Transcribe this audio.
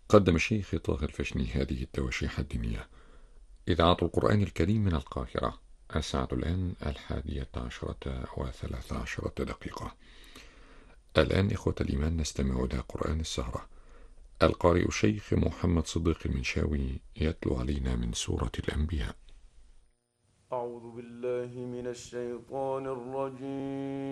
قدم الشيخ طه الفشني هذه التواشيح الدينية. إذاعة القرآن الكريم من القاهرة. الساعة الآن 11:13 الآن إخوة الإيمان نستمع إلى قرآن السهرة. القارئ الشيخ محمد صديق المنشاوي يتلو علينا من سورة الأنبياء. أعوذ بالله من الشيطان الرجيم.